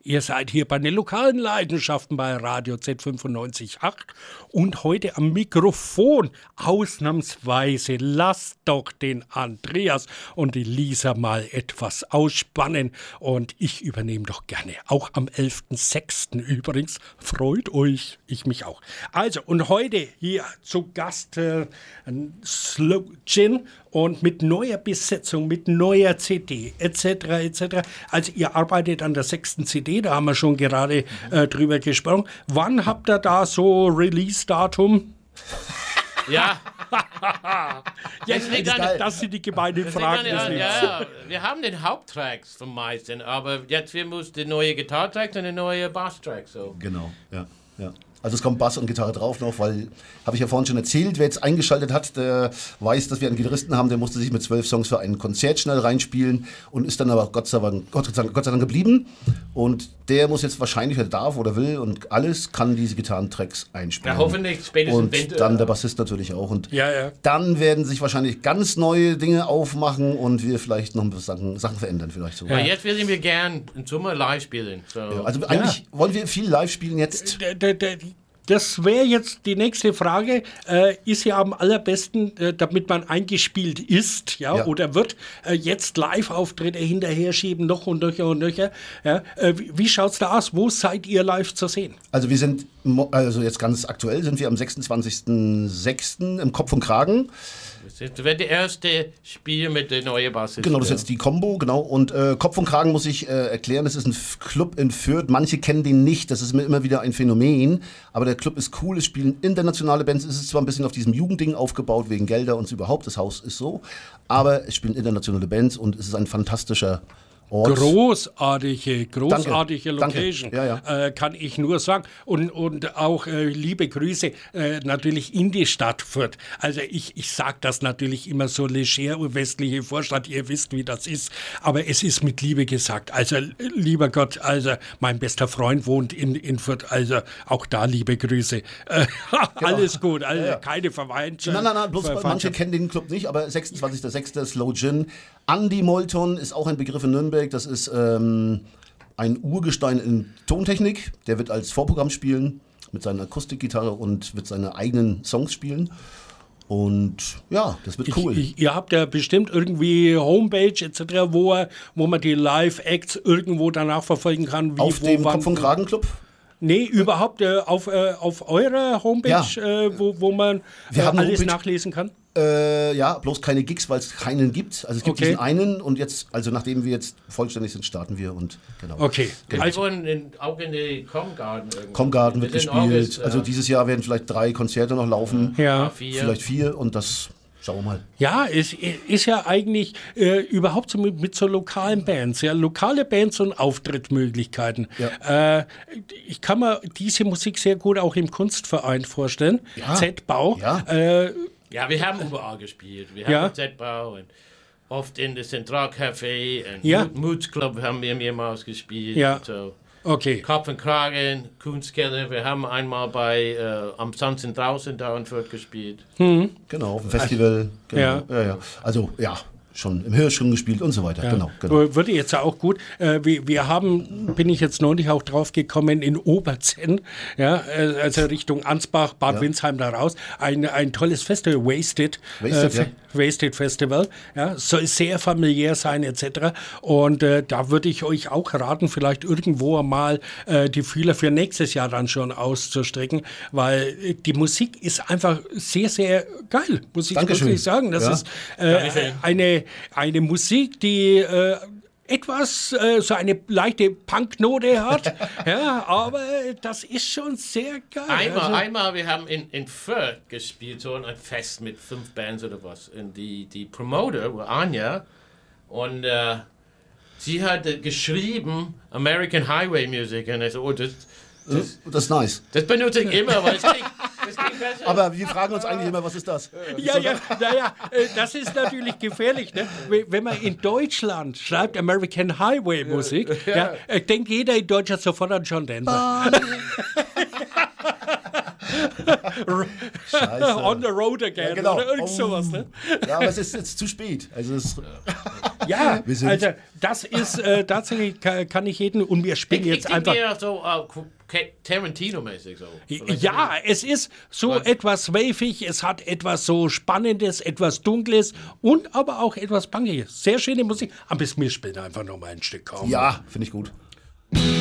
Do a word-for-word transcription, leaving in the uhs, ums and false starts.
Ihr seid hier bei den lokalen Leidenschaften bei Radio Z fünfundneunzig Komma acht und heute am Mikrofon ausnahmsweise lasst doch den Andreas und die Lisa mal etwas ausspannen und ich übernehme doch gerne, auch am elften sechsten übrigens, freut euch, ich mich auch. Also und heute hier zu Gast äh, Slow Gin und mit neuer Besetzung, mit neuer C D et cetera et cetera. Also ihr arbeitet an der sechsten C D, da haben wir schon gerade äh, drüber gesprochen. Wann habt ihr da so Release-Datum? Ja. ja das, das, das sind die gemeinen Fragen. Ja, ja, wir haben den Haupttracks vom meisten, aber jetzt wir müssen den neue Gitarrentrack und den neue Basstrack. So. Genau, ja, ja. Also es kommt Bass und Gitarre drauf noch, weil, habe ich ja vorhin schon erzählt, wer jetzt eingeschaltet hat, der weiß, dass wir einen Gitarristen haben, der musste sich mit zwölf Songs für ein Konzert schnell reinspielen und ist dann aber Gott sei Dank, Gott sei Dank, Gott sei Dank geblieben. Und der muss jetzt wahrscheinlich, wer darf oder will und alles, kann diese Gitarrentracks einspielen. Ja, hoffentlich spätestens. Und Winter, dann der Bassist natürlich auch. Und ja, ja. dann werden sich wahrscheinlich ganz neue Dinge aufmachen und wir vielleicht noch ein bisschen Sachen, Sachen verändern vielleicht sogar. Ja, jetzt würden wir gern im Sommer live spielen. So. Ja, also eigentlich ja. wollen wir viel live spielen jetzt. D- d- d- Das wäre jetzt die nächste Frage. Äh, ist ja am allerbesten, äh, damit man eingespielt ist, ja, ja. oder wird, äh, jetzt Live-Auftritte hinterher schieben, noch und nöcher und nöcher. Ja. Äh, wie wie schaut's da aus? Wo seid ihr live zu sehen? Also wir sind, also jetzt ganz aktuell sind wir am sechsundzwanzigsten sechsten im Kopf und Kragen. Das wird das erste Spiel mit der neuen Bassist. Genau, das ist jetzt die Combo, genau. Und äh, Kopf und Kragen muss ich äh, erklären, das ist ein Club in Fürth. Manche kennen den nicht, das ist mir immer wieder ein Phänomen. Aber der Club ist cool, es spielen internationale Bands. Es ist zwar ein bisschen auf diesem Jugendding aufgebaut, wegen Gelder und so überhaupt. Das Haus ist so. Aber es spielen internationale Bands und es ist ein fantastischer Ort. Großartige, großartige Danke. Location, Danke. Ja, ja. Äh, kann ich nur sagen. Und, und auch äh, liebe Grüße äh, natürlich in die Stadt Fürth. Also ich, ich sage das natürlich immer so leger, westliche Vorstadt, ihr wisst, wie das ist. Aber es ist mit Liebe gesagt. Also lieber Gott, also mein bester Freund wohnt in, in Fürth, also auch da liebe Grüße. Äh, genau. Alles gut, also ja, ja. keine Verwandtschaft. Nein, nein, nein, bloß manche kennen den Club nicht, aber sechsundzwanzigster sechster Slow Gin. Andy Moulton ist auch ein Begriff in Nürnberg. Das ist ähm, ein Urgestein in Tontechnik. Der wird als Vorprogramm spielen mit seiner Akustikgitarre und wird seine eigenen Songs spielen. Und ja, das wird cool. Ich, ich, ihr habt ja bestimmt irgendwie Homepage et cetera, wo, wo man die Live-Acts irgendwo danach verfolgen kann. Wie, Auf wo, dem wann, Kopf- und Kragen-Club? Nee, überhaupt äh, auf, äh, auf eurer Homepage, ja. äh, wo, wo man äh, alles Homepage. nachlesen kann? Äh, ja, bloß keine Gigs, weil es keinen gibt. Also es gibt okay. diesen einen und jetzt, also nachdem wir jetzt vollständig sind, starten wir und genau. Okay. Genau. Also in, auch in die Comgarden. Comgarden wird gespielt. August, also ja. dieses Jahr werden vielleicht drei Konzerte noch laufen. Ja. Vier. Vielleicht vier und das schauen wir mal. Ja, es ist ja eigentlich äh, überhaupt so mit, mit so lokalen Bands, ja, lokale Bands und Auftrittmöglichkeiten. Ja. Äh, ich kann mir diese Musik sehr gut auch im Kunstverein vorstellen. Ja. Z-Bau. Ja. Äh, Ja, wir haben überall gespielt. Wir haben ja. im Z-Bau und oft in der Zentralcafé und ja. Moods Club haben wir mehrmals gespielt. Ja. So. Okay. Kopf und Kragen, Kunstkeller. Wir haben einmal bei äh, am Sanzen draußen da in Fürth gespielt. Mhm. Genau, auf dem Festival. Genau. Ja. Ja, ja. Also ja. Schon im Hirsch schon gespielt und so weiter. Ja. Genau, genau. Würde jetzt auch gut. Äh, wir, wir haben, bin ich jetzt neulich auch drauf gekommen, in Oberzenn, ja, also Richtung Ansbach, Bad ja. Windsheim da raus, ein, ein tolles Festival, Wasted. Wasted, äh, ja. Wasted Festival, ja, soll sehr familiär sein et cetera. Und äh, da würde ich euch auch raten, vielleicht irgendwo mal äh, die Fühler für nächstes Jahr dann schon auszustrecken, weil äh, die Musik ist einfach sehr, sehr geil, muss ich Dankeschön. wirklich sagen. Das ja. ist äh, eine, eine Musik, die äh, etwas äh, so eine leichte Punknote hat, ja, aber das ist schon sehr geil. Einmal, also, einmal wir haben in, in Fürth gespielt, so ein Fest mit fünf Bands oder was. Und die, die Promoter war Anja und äh, sie hat äh, geschrieben American Highway Music und ich so, oh, das, das, das ist nice. Das benutze ich immer, weil es klingt, das klingt besser. Aber wir fragen uns eigentlich immer, was ist das? Ja, ja, naja, das ist natürlich gefährlich. Ne? Wenn man in Deutschland schreibt American Highway Musik, ja. Ja, denkt jeder in Deutschland sofort an John Denver. Scheiße. On the road again, ja, genau. oder irgend oh. sowas. Ne? Ja, aber es ist jetzt zu spät. Also es Ja, Wir sind- also das ist äh, tatsächlich, kann, kann ich jeden, und wir spielen Ich, jetzt ich einfach... denke eher so uh, Tarantino-mäßig so. Vielleicht Ja, es ist so Was? etwas wavig, es hat etwas so Spannendes, etwas Dunkles und aber auch etwas Punkiges. Sehr schöne Musik. Aber wir spielen einfach noch mal ein Stück. Kaum. Ja, finde ich gut.